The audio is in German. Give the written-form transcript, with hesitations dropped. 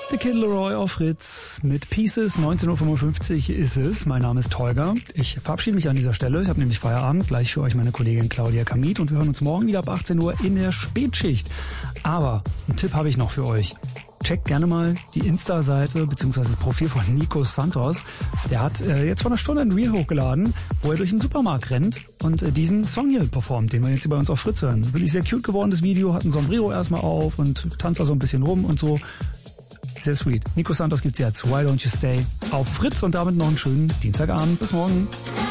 The Kid Laroi auf Fritz mit Pieces. 19.55 Uhr ist es. Mein Name ist Holger. Ich verabschiede mich an dieser Stelle. Ich habe nämlich Feierabend. Gleich für euch meine Kollegin Claudia Kamit. Und wir hören uns morgen wieder ab 18 Uhr in der Spätschicht. Aber einen Tipp habe ich noch für euch. Checkt gerne mal die Insta-Seite bzw. das Profil von Nico Santos. Der hat jetzt vor einer Stunde ein Reel hochgeladen, wo er durch den Supermarkt rennt und diesen Song hier performt, den wir jetzt hier bei uns auf Fritz hören. Wirklich sehr cute geworden, das Video. Hat ein Sombrero erstmal auf und tanzt da so ein bisschen rum und so. Sehr sweet. Nico Santos gibt's jetzt. Why Don't You Stay auf Fritz und damit noch einen schönen Dienstagabend. Bis morgen.